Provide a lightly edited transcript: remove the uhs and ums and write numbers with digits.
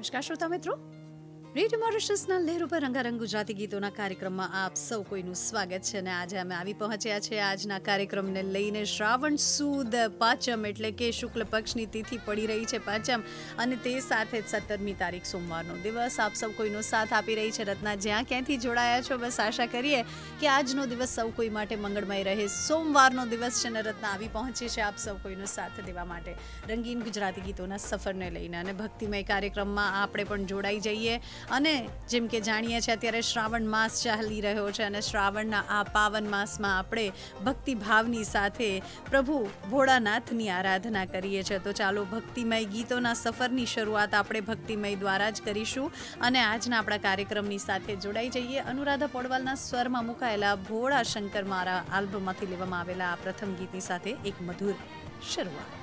નમસ્કાર શ્રોતા મિત્રો, રેડિયો મોરિશસના લહેર ઉપર રંગારંગ ગુજરાતી ગીતોના કાર્યક્રમમાં આપ સૌ કોઈનું સ્વાગત છે. અને આજે અમે આવી પહોંચ્યા છે આજના કાર્યક્રમને લઈને. શ્રાવણ સુદ પાંચમ એટલે કે શુક્લ પક્ષની તિથિ પડી રહી છે પાંચમ, અને તે સાથે જ 17મી તારીખ સોમવારનો દિવસ આપ સૌ કોઈનો સાથ આપી રહી છે રત્ના. જ્યાં ક્યાંથી જોડાયા છો, બસ આશા કરીએ કે આજનો દિવસ સૌ કોઈ માટે મંગળમય રહે. સોમવારનો દિવસ છે ને રત્ના આવી પહોંચી છે આપ સૌ કોઈનો સાથ દેવા માટે રંગીન ગુજરાતી ગીતોના સફરને લઈને. અને ભક્તિમય કાર્યક્રમમાં આપણે પણ જોડાઈ જઈએ. અને જેમ કે જાણીએ છીએ અત્યારે શ્રાવણ માસ ચાલી રહ્યો છે, અને શ્રાવણના આ પાવન માસમાં આપણે ભક્તિભાવની સાથે પ્રભુ ભોળાનાથની આરાધના કરીએ છીએ. તો ચાલો ભક્તિમય ગીતોના સફરની શરૂઆત આપણે ભક્તિમય દ્વારા જ કરીશું. અને આજના આપણા કાર્યક્રમની સાથે જોડાઈ જઈએ અનુરાધા પૌડવાલના સ્વરમાં મુકાયેલા ભોળા શંકર મારા આલ્બમમાંથી લેવામાં આવેલા આ પ્રથમ ગીતની સાથે એક મધુર શરૂઆત.